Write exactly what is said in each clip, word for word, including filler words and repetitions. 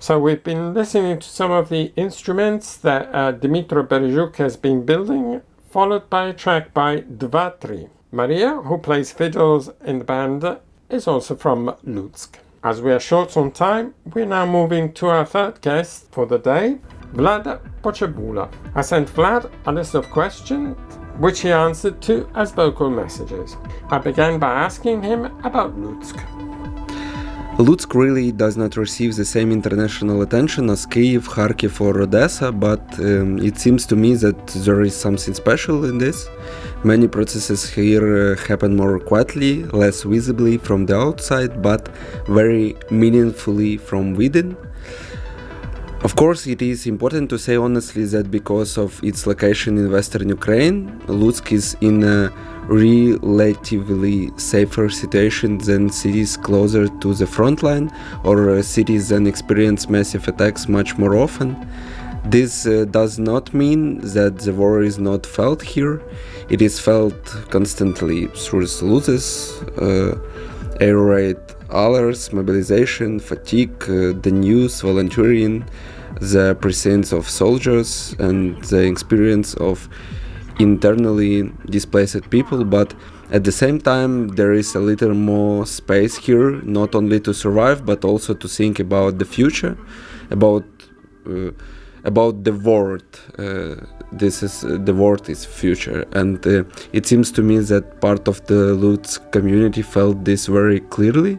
So we've been listening to some of the instruments that uh, Dmitro Berezhuk has been building, followed by a track by Dvatri. Maria, who plays fiddles in the band, is also from Lutsk. As we are short on time, we're now moving to our third guest for the day, Vlad Pochebula. I sent Vlad a list of questions, which he answered to as vocal messages. I began by asking him about Lutsk. Lutsk really does not receive the same international attention as Kyiv, Kharkiv or Odessa, but um, it seems to me that there is something special in this. Many processes here uh, happen more quietly, less visibly from the outside, but very meaningfully from within. Of course, it is important to say honestly that because of its location in western Ukraine, Lutsk is in a relatively safer situation than cities closer to the front line or cities that experience massive attacks much more often. This uh, does not mean that the war is not felt here. It is felt constantly through losses, uh, air raid, alerts, mobilization, fatigue, uh, the news, volunteering, the presence of soldiers and the experience of internally displaced people, but at the same time there is a little more space here, not only to survive but also to think about the future, about uh, about the world. Uh, this is uh, the world is future, and uh, it seems to me that part of the Lutsk community felt this very clearly.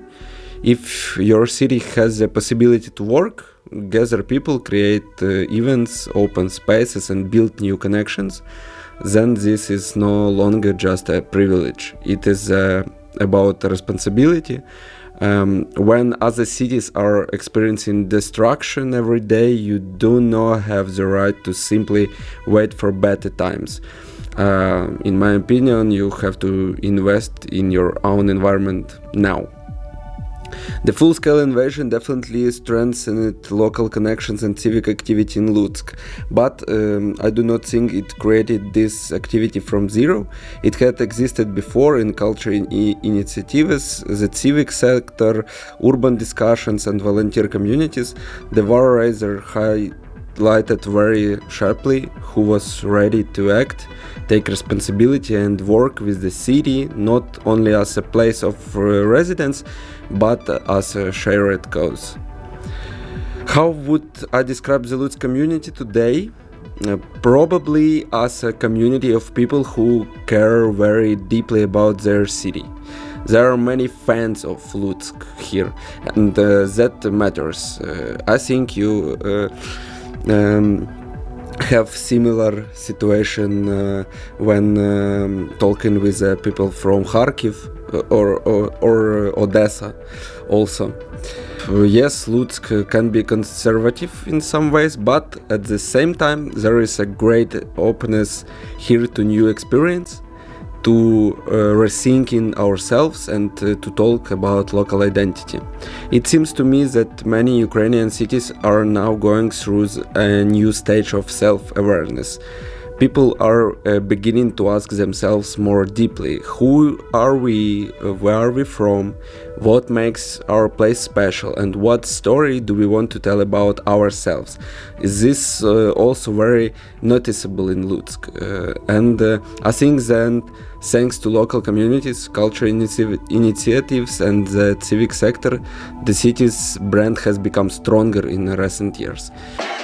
If your city has the possibility to work, gather people, create uh, events, open spaces and build new connections, then this is no longer just a privilege. It is uh, about responsibility. Um, when other cities are experiencing destruction every day, you do not have the right to simply wait for better times. Uh, in my opinion, you have to invest in your own environment now. The full-scale invasion definitely strengthened local connections and civic activity in Lutsk, but um, I do not think it created this activity from zero. It had existed before in culture in- initiatives, the civic sector, urban discussions and volunteer communities. The war rather highlighted very sharply who was ready to act, take responsibility and work with the city, not only as a place of uh, residence, but as a shared cause. How would I describe the Lutsk community today? Uh, probably as a community of people who care very deeply about their city. There are many fans of Lutsk here, and uh, that matters. Uh, I think you uh, um, have similar situation uh, when um, talking with uh, people from Kharkiv or, or, or Odessa also. Uh, yes, Lutsk can be conservative in some ways, but at the same time there is a great openness here to new experience, to uh, rethinking ourselves and uh, to talk about local identity. It seems to me that many Ukrainian cities are now going through a new stage of self-awareness. People are uh, beginning to ask themselves more deeply, who are we, uh, where are we from, what makes our place special, and what story do we want to tell about ourselves. Is this uh, also very noticeable in Lutsk? Uh, and uh, I think that thanks to local communities, culture initi- initiatives and the civic sector, the city's brand has become stronger in recent years.